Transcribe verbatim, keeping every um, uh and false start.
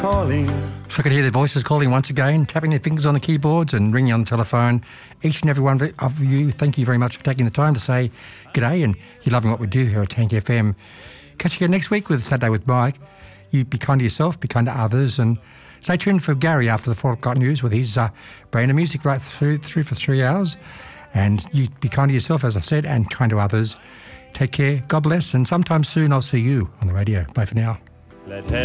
calling. So I could hear their voices calling once again, tapping their fingers on the keyboards and ringing on the telephone. Each and every one of you, thank you very much for taking the time to say g'day, and you're loving what we do here at Tank F M. Catch you again next week with Saturday with Mike. You be kind to yourself, be kind to others, and stay tuned for Gary after the four o'clock news with his uh, brand of music right through, through for three hours. And you be kind to yourself, as I said, and kind to others. Take care, God bless, and sometime soon I'll see you on the radio. Bye for now. Let